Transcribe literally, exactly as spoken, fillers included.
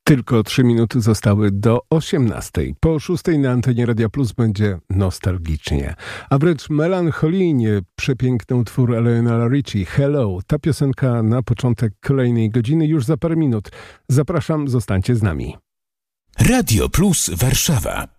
Tylko trzy minuty zostały do osiemnastej. Po szóstej na antenie Radia Plus będzie nostalgicznie, a wręcz melancholijnie przepiękny utwór Lionela Richie, Hello. Ta piosenka na początek kolejnej godziny już za parę minut. Zapraszam, zostańcie z nami. Radio Plus Warszawa.